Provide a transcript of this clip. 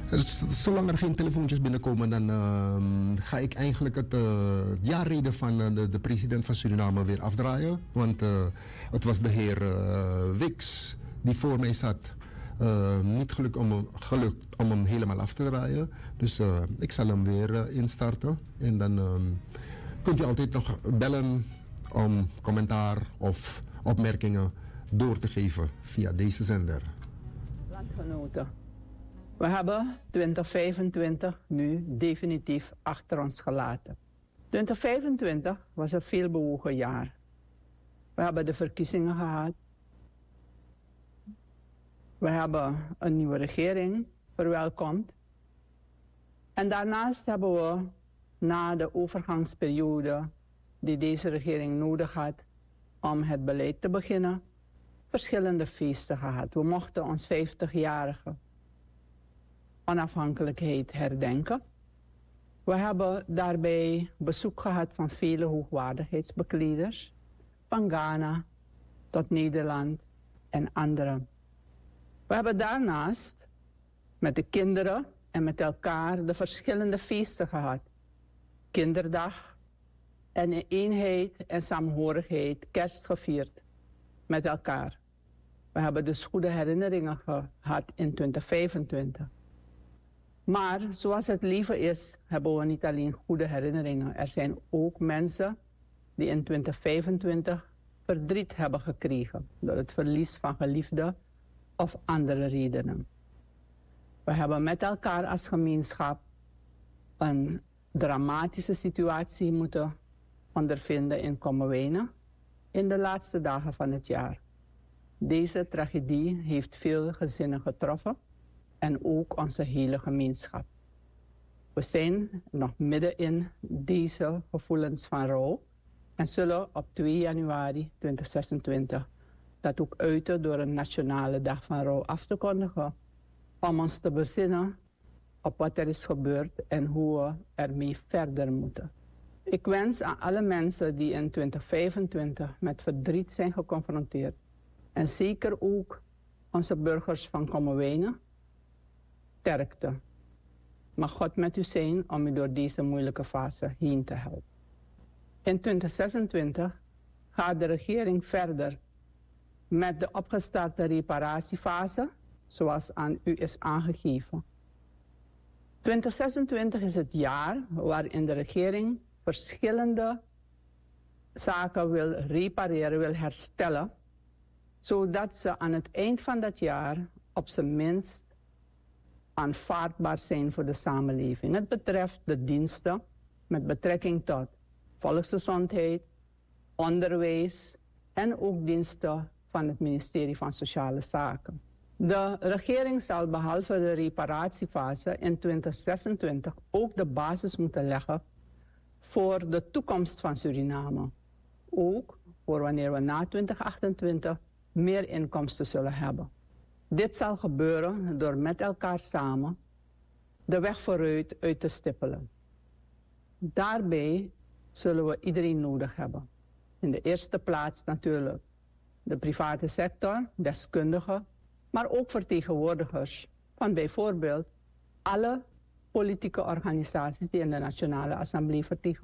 Zolang er geen telefoontjes binnenkomen, dan ga ik eigenlijk het jaarreden van de president van Suriname weer afdraaien. Want het was de heer Wix die voor mij zat. Niet gelukt om hem helemaal af te draaien. Dus ik zal hem weer instarten. En dan kunt u altijd nog bellen om commentaar of opmerkingen door te geven via deze zender. Landgenoten, we hebben 2025 nu definitief achter ons gelaten. 2025 was een veelbewogen jaar. We hebben de verkiezingen gehad. We hebben een nieuwe regering verwelkomd. En daarnaast hebben we na de overgangsperiode die deze regering nodig had om het beleid te beginnen, verschillende feesten gehad. We mochten ons 50-jarige onafhankelijkheid herdenken. We hebben daarbij bezoek gehad van vele hoogwaardigheidsbekleders, van Ghana tot Nederland en anderen. We hebben daarnaast met de kinderen en met elkaar de verschillende feesten gehad. Kinderdag en in eenheid en saamhorigheid kerst gevierd met elkaar. We hebben dus goede herinneringen gehad in 2025. Maar zoals het leven is, hebben we niet alleen goede herinneringen. Er zijn ook mensen die in 2025 verdriet hebben gekregen door het verlies van geliefden of andere redenen. We hebben met elkaar als gemeenschap een dramatische situatie moeten ondervinden in Kommerwijnen in de laatste dagen van het jaar. Deze tragedie heeft veel gezinnen getroffen en ook onze hele gemeenschap. We zijn nog midden in deze gevoelens van rouw en zullen op 2 januari 2026 dat ook uiten door een nationale dag van rouw af te kondigen, om ons te bezinnen op wat er is gebeurd en hoe we ermee verder moeten. Ik wens aan alle mensen die in 2025 met verdriet zijn geconfronteerd, en zeker ook onze burgers van Kommerwijnen, sterkte. Mag God met u zijn om u door deze moeilijke fase heen te helpen. In 2026 gaat de regering verder met de opgestarte reparatiefase, zoals aan u is aangegeven. 2026 is het jaar waarin de regering verschillende zaken wil repareren, wil herstellen, zodat ze aan het eind van dat jaar op zijn minst aanvaardbaar zijn voor de samenleving. Het betreft de diensten met betrekking tot volksgezondheid, onderwijs en ook diensten van het ministerie van Sociale Zaken. De regering zal behalve de reparatiefase in 2026 ook de basis moeten leggen voor de toekomst van Suriname. Ook voor wanneer we na 2028 meer inkomsten zullen hebben. Dit zal gebeuren door met elkaar samen de weg vooruit uit te stippelen. Daarbij zullen we iedereen nodig hebben. In de eerste plaats natuurlijk de private sector, deskundigen, maar ook vertegenwoordigers van bijvoorbeeld alle politieke organisaties die in de Nationale Assemblée vertegenwoordigen.